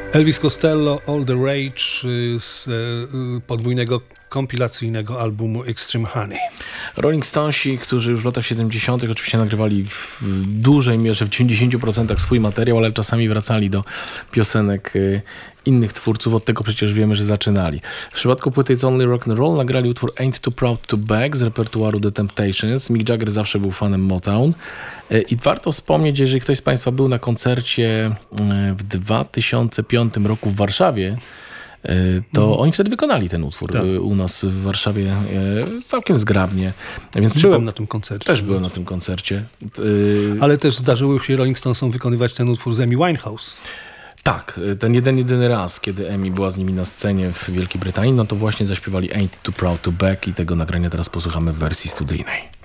Elvis Costello, All the Rage z podwójnego kompilacyjnego albumu Extreme Honey. Rolling Stonesi, którzy już w latach 70. oczywiście nagrywali w dużej mierze, w 90% swój materiał, ale czasami wracali do piosenek innych twórców. Od tego przecież wiemy, że zaczynali. W przypadku płyty It's Only Rock and Roll nagrali utwór Ain't Too Proud to Beg z repertuaru The Temptations. Mick Jagger zawsze był fanem Motown. I warto wspomnieć, jeżeli ktoś z Państwa był na koncercie w 2005 roku w Warszawie, to oni wtedy wykonali ten utwór u nas w Warszawie całkiem zgrabnie. Więc byłem na tym koncercie. Też byłem na tym koncercie. Ale też zdarzyło się Rolling Stonesom wykonywać ten utwór z Amy Winehouse. Tak, ten jedyny raz, kiedy Amy była z nimi na scenie w Wielkiej Brytanii, no to właśnie zaśpiewali Ain't Too Proud to Beg i tego nagrania teraz posłuchamy w wersji studyjnej.